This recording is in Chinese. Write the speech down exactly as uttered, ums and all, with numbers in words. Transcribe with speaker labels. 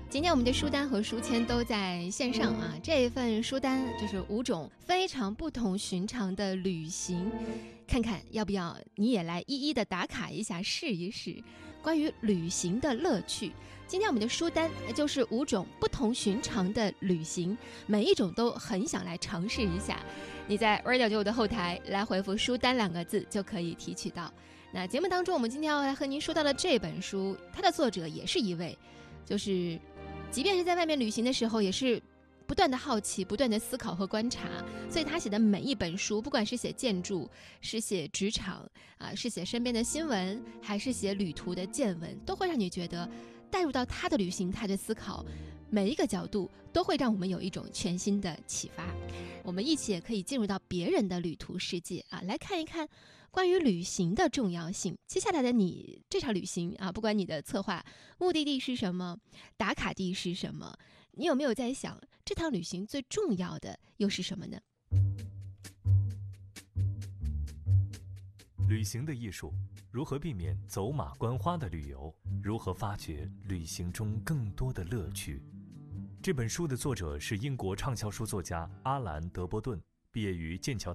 Speaker 1: 今天我们的书单和书签都在线上啊，这一份书单就是五种非常不同寻常的旅行，看看要不要你也来一一的打卡一下，试一试关于旅行的乐趣。今天我们的书单就是五种不同寻常的旅行，每一种都很想来尝试一下。你在 Radio 九五的后台来回复书单两个字就可以提取到。那节目当中我们今天要来和您说到的这本书，它的作者也是一位就是即便是在外面旅行的时候也是不断的好奇，不断的思考和观察，所以他写的每一本书，不管是写建筑，是写职场啊，是写身边的新闻，还是写旅途的见闻，都会让你觉得带入到他的旅行，他的思考，每一个角度都会让我们有一种全新的启发。我们一起也可以进入到别人的旅途世界啊，来看一看关于旅行的重要性。接下来的你这场旅行啊，不管你的策划目的地是什么，打卡地是什么，你有没有在想这趟旅行最重要的又是什么呢？
Speaker 2: 旅行的艺术，如何避免走马观花的旅游，如何发掘旅行中更多的乐趣。这本书的作者是英国畅销书作家阿兰·德伯顿，毕业于剑桥